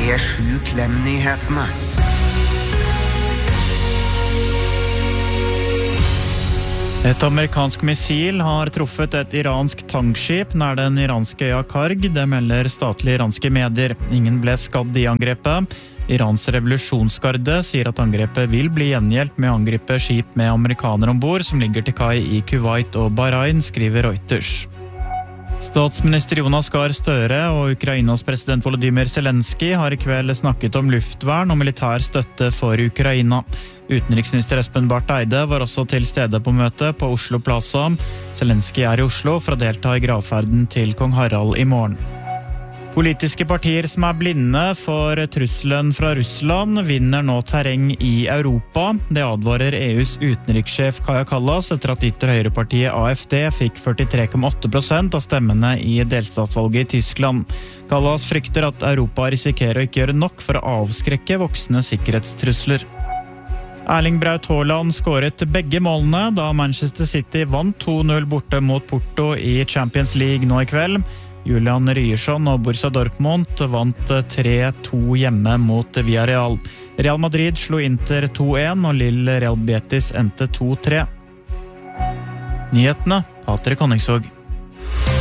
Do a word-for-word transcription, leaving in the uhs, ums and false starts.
P sju Klem-nyhetene. Et amerikansk missil har truffet et iransk tankskip nær den iranske øya Karg, det melder statlige iranske medier. Ingen ble skadd i angrepet. Irans revolusjonsgarde sier at angrepet vil bli gjengjeldt med å angripe skip med amerikanere ombord som ligger til kai i Kuwait og Bahrain, skriver Reuters. Statsminister Jonas Gahr Støre og Ukrainas president Volodymyr Zelensky har i kveld snakket om luftvern og militær støtte for Ukraina. Utenriksminister Espen Barth Eide var også til stede på møtet på Oslo Plaza. Zelensky er i Oslo for å delta i gravferden til kong Harald i morgen. Politiske partier som er blinde for trusselen fra Russland vinner nå terreng i Europa. Det advarer E U's utenrikssjef Kaja Kallas etter at ytter høyrepartiet A F D fikk førtitre komma åtte prosent av stemmene i delstatsvalget i Tyskland. Kallas frykter at Europa risikerer å ikke gjøre nok for å avskrekke voksende sikkerhetstrusler. Erling Braut Haaland skåret begge målene da Manchester City vant to null borte mot Porto i Champions League nå i kveld. Julian Ryerson og Borussia Dortmund vant tre to hjemme mot Villarreal. Real Madrid slo Inter to en og Lille Real Betis endte to tre. Nyhetene, Patrik Honningsvåg.